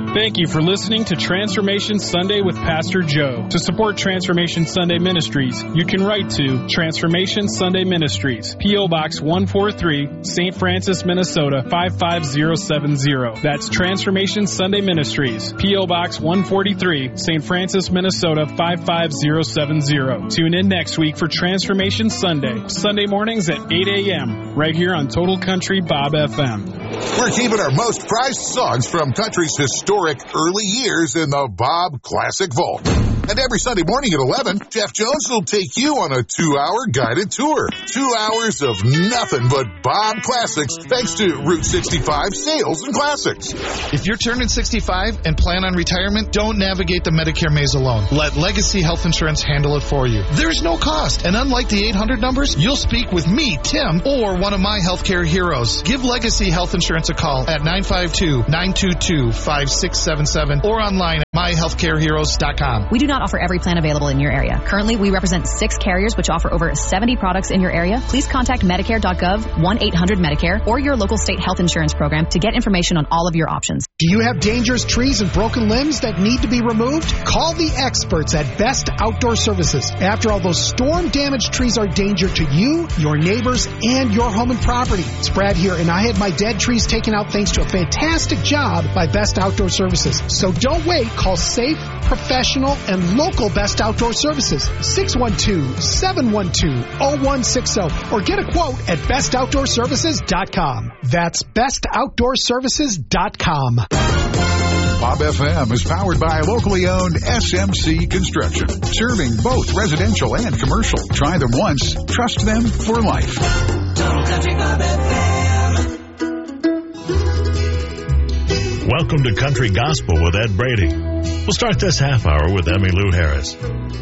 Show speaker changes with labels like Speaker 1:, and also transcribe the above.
Speaker 1: Thank you for listening to Transformation Sunday with Pastor Joe. To support Transformation Sunday Ministries, you can write to Transformation Sunday Ministries, P.O. Box 143, St. Francis, Minnesota 55070. That's Transformation Sunday Ministries, P.O. Box 143, St. Francis, Minnesota 55070. Tune in next week for Transformation Sunday, Sunday mornings at 8 a.m., right here on Total Country Bob FM.
Speaker 2: We're keeping our most prized songs from country's historic early years in the Bob Classic Vault. And every Sunday morning at 11, Jeff Jones will take you on a 2-hour guided tour. 2 hours of nothing but Bob Classics, thanks to Route 65 Sales and Classics.
Speaker 3: If you're turning 65 and plan on retirement, don't navigate the Medicare maze alone. Let Legacy Health Insurance handle it for you. There's no cost, and unlike the 800 numbers, you'll speak with me, Tim, or one of my healthcare heroes. Give Legacy Health Insurance a call at 952-922-5677 or online at myhealthcareheroes.com.
Speaker 4: We do not offer every plan available in your area. Currently, we represent 6 carriers which offer over 70 products in your area. Please contact Medicare.gov, 1-800-MEDICARE, or your local state health insurance program to get information on all of your options.
Speaker 5: Do you have dangerous trees and broken limbs that need to be removed? Call the experts at Best Outdoor Services. After all, those storm-damaged trees are a danger to you, your neighbors, and your home and property. It's Brad here, and I had my dead trees taken out thanks to a fantastic job by Best Outdoor Services. So don't wait. Call safe, professional, and local Best Outdoor Services. 612-712-0160 or get a quote at bestoutdoorservices.com. That's bestoutdoorservices.com.
Speaker 2: Bob FM is powered by locally owned SMC Construction, serving both residential and commercial. Try them once, trust them for life.
Speaker 6: Total Country Bob FM.
Speaker 7: Welcome to Country Gospel with Ed Brady. We'll start this half hour with Emmylou Harris.